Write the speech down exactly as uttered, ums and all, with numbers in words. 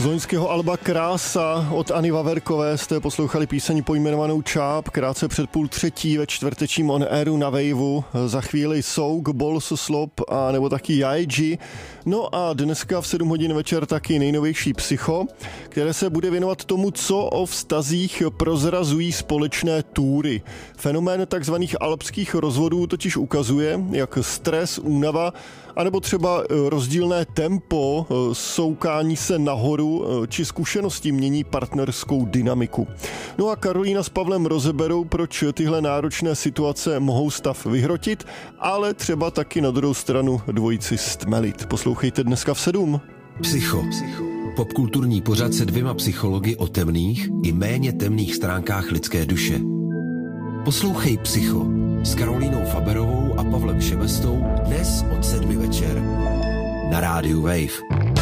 Z loňského alba Krása od Anny Vaverkové jste poslouchali píseň pojmenovanou Čáp, krátce před půl třetí ve čtvrtečním on airu na Waveu. Za chvíli Souk, Bols, Slop a nebo taky Yaiji. No a dneska v sedm hodin večer taky nejnovější Psycho, které se bude věnovat tomu, co o vztazích prozrazují společné túry. Fenomén takzvaných alpských rozvodů totiž ukazuje, jak stres, únava anebo třeba rozdílné tempo, soukání se nahoru či zkušenosti mění partnerskou dynamiku. No a Karolína s Pavlem rozeberou, proč tyhle náročné situace mohou stav vyhrotit, ale třeba taky na druhou stranu dvojici stmelit. Poslouchejte dneska v sedm. Psycho. Popkulturní pořad se dvěma psychologi o temných i méně temných stránkách lidské duše. Poslouchej Psycho s Karolínou Faberovou a Pavlem Šebestou dnes od sedmi večer na rádiu Wave.